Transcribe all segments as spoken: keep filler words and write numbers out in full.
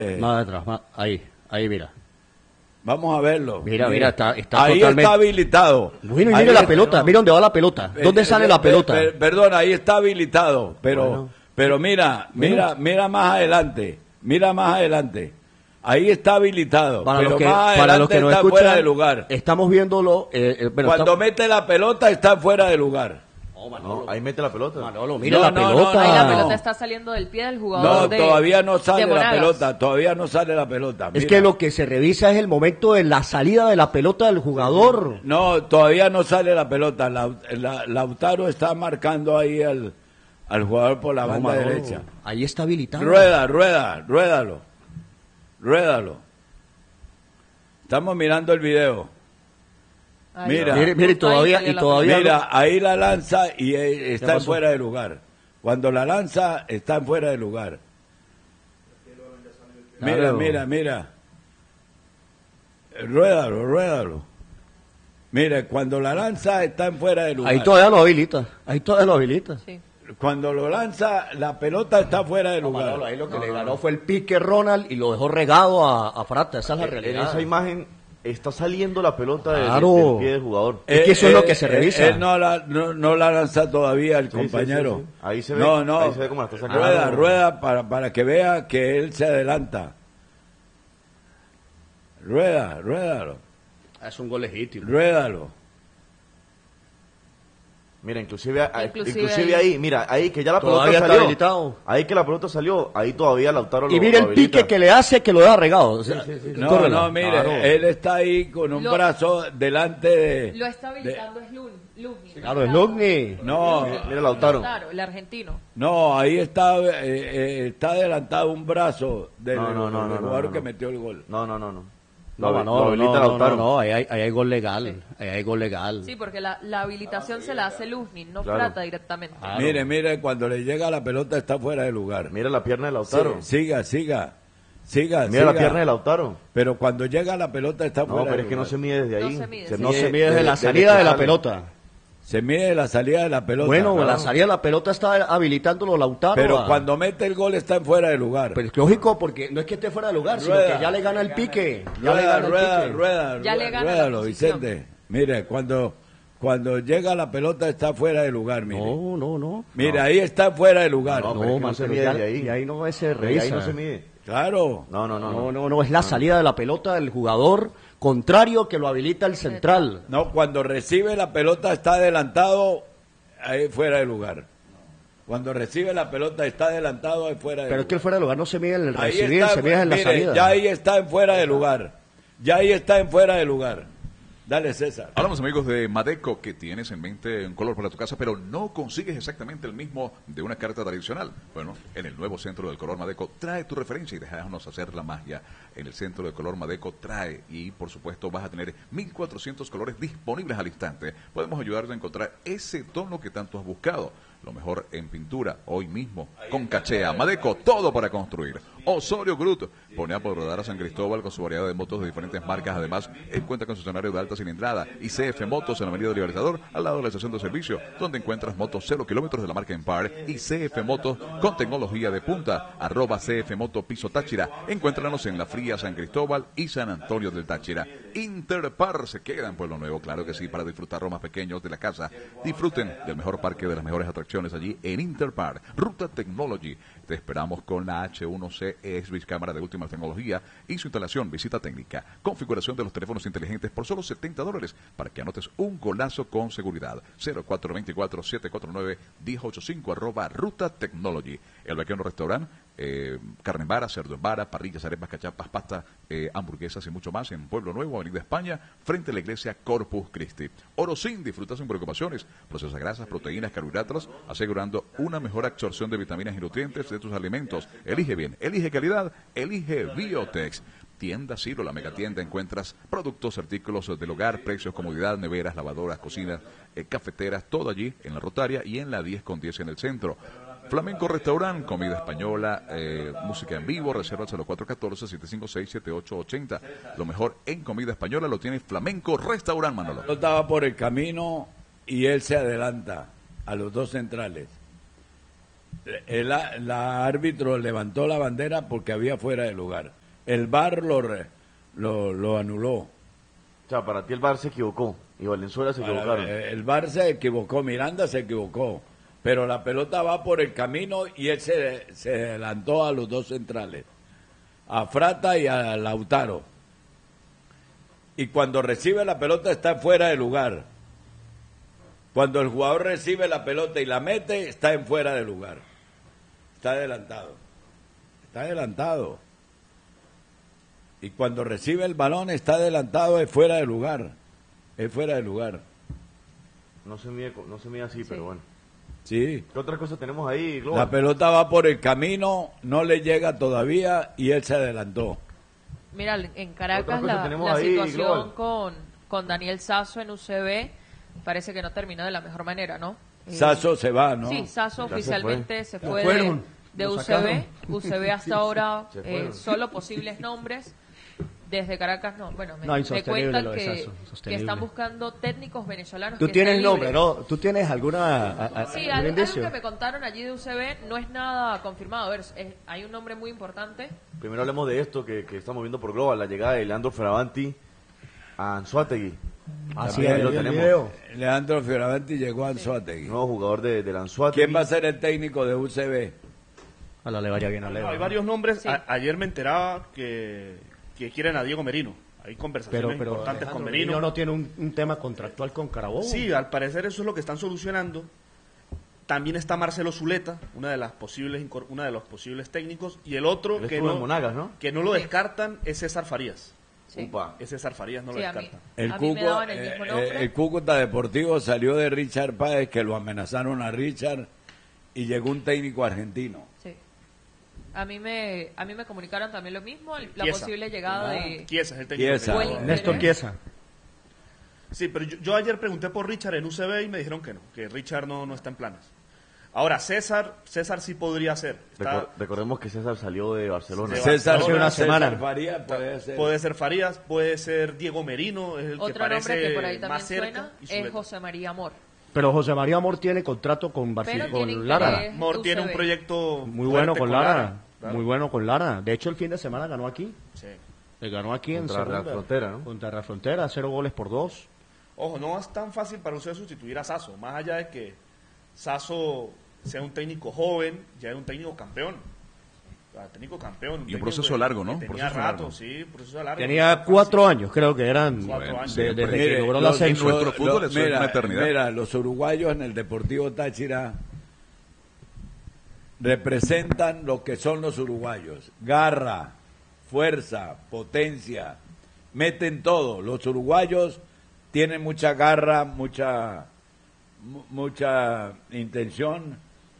Eh, Más atrás, más, ahí, ahí mira. Vamos a verlo. Mira, mira, está, está ahí totalmente... está habilitado. Bueno, y Ahí mira la está- pelota, no. mira dónde va la pelota. ¿Dónde Eh, sale eh, la eh, pelota? per- perdón, ahí está habilitado, pero Bueno. pero mira, mira, Bueno. mira más adelante, mira más adelante. Ahí está habilitado, Para pero los que, más para los adelante que no está escuchan, fuera de lugar. estamos viéndolo. Eh, eh, bueno, Cuando estamos- mete la pelota está fuera de lugar. No, Manolo, No, ahí mete la pelota. Manolo, mira No, la no, pelota. no, Ahí la no. pelota está saliendo del pie del No, jugador de todavía no sale de la Monagas. pelota, todavía no sale la pelota. Es mira. que lo que se revisa es el momento de la salida de la pelota del jugador. No, todavía no sale la pelota. La- la- Lautaro está marcando ahí al, al jugador por la No, banda Manolo, derecha. ahí está habilitado. Rueda, rueda, ruédalo. Ruédalo. Estamos mirando el video. Ahí Mira. va. Mire, mire, Justo ahí todavía- salió y la todavía- pelota. Mira, ahí la lanza y eh, está en pasó? fuera de lugar. Cuando la lanza está en fuera de lugar. Mira, Claro. mira, mira. Ruédalo, ruédalo. Mira, cuando la lanza está en fuera de lugar. Ahí todavía lo habilita. Ahí todavía lo habilita. Sí. Cuando lo lanza, la pelota está fuera de No, lugar. Manolo, ahí lo que le ganó fue el pique Ronald y lo dejó regado a, a Frata. Esa es la En realidad. esa imagen está saliendo la pelota del- Claro. del pie del jugador. Es que eso es lo que Eh, se eh, revisa. Él no la, no, no la lanza todavía el Sí, compañero. sí, sí, sí. Ahí se ve- No, no. ahí se ve cómo la está sacando. Rueda, Claro. rueda para, para que vea que él se adelanta. Rueda, ruédalo, Es un gol legítimo. ruédalo. Mira, inclusive, a- Inclusive inclusive ahí. ahí, mira, ahí que ya la Todavía pelota está salió. habilitado. Ahí que la pelota salió, ahí todavía Lautaro lo Y mira lo el habilita. pique que le hace que lo deja regado. O sea, No, córrela. no, mire, Claro. él está ahí con un Lo- brazo delante de... Lo está habilitando es Lun, Lugni. Claro, es Lugni. No, Mira Lautaro. Claro, el argentino. no, ahí está, eh, eh, está adelantado un brazo del, No, no, no, del no, jugador no, no. que metió el gol. No, no, no, no. No, Lo- no, lo no, habilita no, no, Lautaro. no, ahí hay, ahí hay gol legal. Ahí hay gol legal. Sí, porque la, la habilitación se la hace Luzni, no Claro. Frata directamente. Claro. Mire, mire, cuando le llega la pelota está fuera de lugar. Mira la pierna de Lautaro. Sí, siga, siga, siga, Mira la siga. pierna de Lautaro. Pero cuando llega la pelota está No, fuera pero de es que no lugar. se mide desde No ahí. se mide, sí. No se mide desde desde- la desde salida que de la sale. pelota. Se mide la salida de la pelota. Bueno, claro. la salida de la pelota está habilitándolo Lautaro. Pero a- cuando mete el gol está en fuera de lugar. Pero es lógico, porque no es que esté fuera de lugar, sino Rueda. que ya le gana el pique. Ya le rueda, gana el rueda, pique. rueda, Ya le rueda, gana la ruédalo, posición. Vicente. Mire, cuando, cuando llega la pelota está fuera de lugar, mire. No, no, no. Mire, ahí está fuera de lugar. No, pero es que no man, se pero mide ya- de ahí. y ahí no se De revisa. ahí no se mide. Claro. No, no, no. No, no, no, es la salida de la pelota del jugador contrario que lo habilita el central. No, cuando recibe la pelota está adelantado, ahí fuera de lugar. Cuando recibe la pelota está adelantado, ahí fuera de Pero es que el lugar. fuera de lugar no se mide en el Ahí recibir, está, se mide en la mire, salida. ya ahí está en fuera de lugar. Ya ahí está en fuera de lugar. Dale, César. Hablamos, amigos, de Madeco, que tienes en mente un color para tu casa, pero no consigues exactamente el mismo de una carta tradicional. Bueno, en el nuevo Centro del Color Madeco trae tu referencia y déjanos hacer la magia. En el Centro del Color Madeco trae y, por supuesto, vas a tener mil cuatrocientos colores disponibles al instante. Podemos ayudarte a encontrar ese tono que tanto has buscado. Lo mejor en pintura, hoy mismo, con Cachea, Madeco, todo para construir. Osorio Group, pone a por rodar a San Cristóbal con su variedad de motos de diferentes marcas. Además, él cuenta con concesionario de alta cilindrada y C F Motos en la Avenida Libertador, al lado de la estación de servicio, donde encuentras motos cero kilómetros de la marca Empire y C F Motos con tecnología de punta. Arroba C F Moto Piso Táchira. Encuéntranos en La Fría, San Cristóbal y San Antonio del Táchira. Interpar se queda en Pueblo Nuevo, claro que sí, para disfrutar los más pequeños de la casa. Disfruten del mejor parque de las mejores atracciones allí en Interpar. Ruta Technology. Te esperamos con la H uno C X cámara de última tecnología y su instalación, visita técnica, configuración de los teléfonos inteligentes por solo setenta dólares para que anotes un golazo con seguridad. cero cuatro dos cuatro, siete cuatro nueve, uno cero ocho cinco arroba Ruta Technology. El Vaquero Restaurant, eh, carne en vara, cerdo en vara, parrillas, arepas, cachapas, pasta, eh, hamburguesas y mucho más en Pueblo Nuevo, Avenida España, frente a la iglesia Corpus Christi. Orosin, disfruta sin preocupaciones, procesa grasas, proteínas, carbohidratos, asegurando una mejor absorción de vitaminas y nutrientes de tus alimentos. Elige bien, elige calidad, elige Biotex. Tienda Ciro, la megatienda, encuentras productos, artículos del hogar, precios, comodidad, neveras, lavadoras, cocinas, eh, cafeteras, todo allí en la Rotaria y en la diez con diez en el centro. Flamenco Restaurant, comida española, eh, música en vivo, reservas a los cuatro uno cuatro, siete cinco seis, siete ocho ocho cero. Lo mejor en comida española lo tiene Flamenco Restaurant, Manolo. Yo estaba por el camino y él se adelanta a los dos centrales. El, la árbitro levantó la bandera porque había fuera de lugar. El V A R lo, re- lo, lo anuló. O sea, para ti el V A R se equivocó y Valenzuela se Para- equivocaron. eh, el V A R se equivocó, Miranda se equivocó, pero la pelota va por el camino y él se, se adelantó a los dos centrales, a Frata y a Lautaro. Y cuando recibe la pelota está fuera de lugar. Cuando el jugador recibe la pelota y la mete, está en fuera de lugar. Está adelantado. Está adelantado. Y cuando recibe el balón está adelantado, es fuera de lugar. Es fuera de lugar. No se mide, co- no se mide así, Sí. pero bueno. Sí. ¿Qué otra cosa tenemos ahí, Global? La pelota va por el camino, no le llega todavía y él se adelantó. Mira, en Otra Caracas cosa la, tenemos la ahí, situación Global. con, con Daniel Sasso en U C B parece que no terminó de la mejor manera, ¿no? Eh, Sasso se va, ¿no? Sí, Sasso Ya se oficialmente se Ya fue, de, fueron, de lo U C B. sacaron. U C B hasta ahora Se eh, fueron. solo posibles nombres. Desde Caracas no. Bueno, me, No, me insostenible cuentan lo de que, Sasso, que insostenible. están buscando técnicos venezolanos. Tú que tienes estén nombre, libres. ¿no? ¿Tú tienes alguna a- a- Sí, algún algo, algo indicio? que me contaron allí de U C B no es nada confirmado. A ver, es- hay un nombre muy importante. Primero hablemos de esto que, que estamos viendo por Global, la llegada de Leandro Feravanti a Anzuategui. Así También es, ahí lo vi el tenemos. video. Leandro Fioravanti llegó a Anzoátegui. Nuevo jugador de, del Anzuategui. ¿Quién va a ser el técnico de U C B? A la le vaya bien a No, Leo. hay varios nombres. Sí. A- ayer me enteraba que, que quieren a Diego Merino. Hay conversaciones Pero, pero importantes con Alejandro Merino. Merino no tiene un, un tema contractual con Carabobo. Sí, al parecer eso es lo que están solucionando. También está Marcelo Zuleta, una de las posibles incor- una de los posibles técnicos, y el otro Él que estuvo no, en Monagas, ¿no? que no lo Sí. descartan es César Farías. Sí. Upa. Es César Farías, no Sí, lo a mí. descartan. El, A mí me Cuco, daban el mismo eh, nombre. eh, el Cúcuta Deportivo salió de Richard Páez, que lo amenazaron a Richard, y llegó un técnico argentino. Sí. A mí me a mí me comunicaron también lo mismo, el- la Chiesa. posible llegada Ah. de Chiesa es el técnico. Chiesa. que- Fue el Néstor interés. Chiesa. Sí, pero yo, yo ayer pregunté por Richard en U C B y me dijeron que no, que Richard no, no está en planes. Ahora, César, César sí podría ser. Está- Recor- recordemos que César salió de Barcelona. De César, Barcelona, una César semana. Farías puede ser. puede ser Farías, puede ser Diego Merino, es el que Otro parece nombre que por ahí también más cerca. suena y es Zuleta. José María Amor. Pero José María Amor tiene contrato con, Barci- Pero con tiene Lara. interés. Mor tiene un U C B. proyecto Muy bueno fuerte con Lara. claro. Muy bueno con Lara. De hecho, el fin de semana ganó aquí. Sí. Le ganó aquí en Contra segunda. Real Frontera, ¿no? Contra Real Frontera, cero goles por dos. Ojo, no es tan fácil para usted sustituir a Sasso, más allá de que Sasso sea un técnico joven, ya es un técnico campeón. O sea, técnico campeón. Y un técnico proceso que- largo, ¿no? que Tenía Proceso rato, largo. sí, proceso largo. Tenía No es cuatro fácil. años, creo que eran. Cuatro años. de- desde Mire, que logró el los- ascenso. nuestro los- fútbol los- es una mira, eternidad. mira, los uruguayos en el Deportivo Táchira representan lo que son los uruguayos. Garra, fuerza, potencia, meten todo. Los uruguayos tienen mucha garra, mucha mu- mucha intención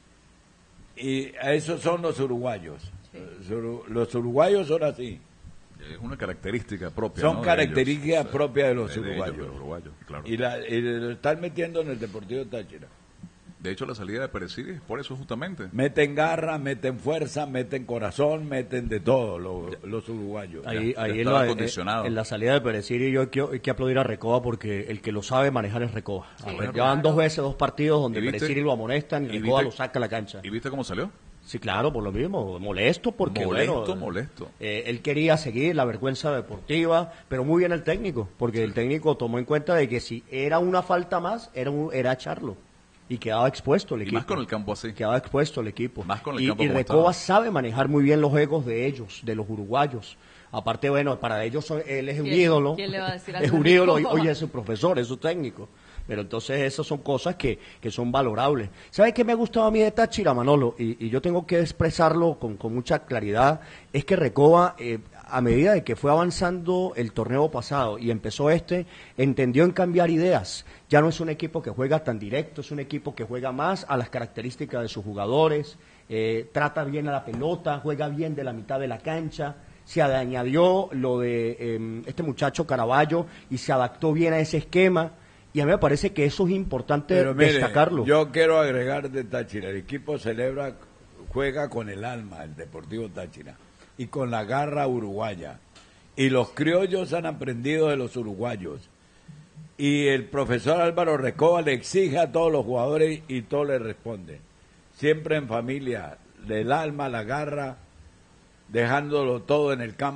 y a esos son los uruguayos. Sí. Los uru- Los uruguayos son así. Es una característica propia. Son ¿no? de características ellos. propias de los De- de ellos, uruguayos. de los uruguayos, claro. Y, la, y lo están metiendo en el Deportivo Táchira. De hecho, la salida de Pereciri es por eso justamente. Meten garra, meten fuerza, meten corazón, meten de todo los, los uruguayos. Ahí, Ya- ahí ya en, estaba la, acondicionado. en la salida de Pereciri yo hay que, hay que aplaudir a Recoba porque el que lo sabe manejar es Recoba. Sí, A ver, claro. llevan dos veces, dos partidos donde ¿Y viste? Pereciri lo amonestan y, ¿Y Recoba viste? lo saca a la cancha. ¿Y viste cómo salió? Sí, claro, por lo mismo. Molesto porque, Molesto, bueno, molesto. eh, él quería seguir la vergüenza deportiva, pero muy bien el técnico, porque el técnico tomó en cuenta de que si era una falta más, era, un, era echarlo. Y quedaba expuesto el Y equipo. más con el campo así. Quedaba expuesto el equipo. Más con el y campo y como Recoba estaba. sabe manejar muy bien los egos de ellos, de los uruguayos. Aparte, bueno, para ellos son- él es un ¿Quién- ídolo. quién le va a decir es algo a un ídolo, Recoba? oye, es su profesor, es su técnico. Pero entonces esas son cosas que, que son valorables. ¿Sabe qué me ha gustado a mí de Táchira, Manolo? Y, y yo tengo que expresarlo con, con mucha claridad. Es que Recoba, eh, a medida de que fue avanzando el torneo pasado y empezó este, entendió en cambiar ideas. Ya no es un equipo que juega tan directo, es un equipo que juega más a las características de sus jugadores, eh, trata bien a la pelota, juega bien de la mitad de la cancha. Se añadió lo de eh, este muchacho Caraballo y se adaptó bien a ese esquema. Y a mí me parece que eso es importante Pero mire, destacarlo. yo quiero agregar de Táchira, el equipo celebra, juega con el alma, el Deportivo Táchira, y con la garra uruguaya. Y los criollos han aprendido de los uruguayos. Y el profesor Álvaro Recoba le exige a todos los jugadores y todos le responden. siempre en familia, del alma, la garra, dejándolo todo en el campo.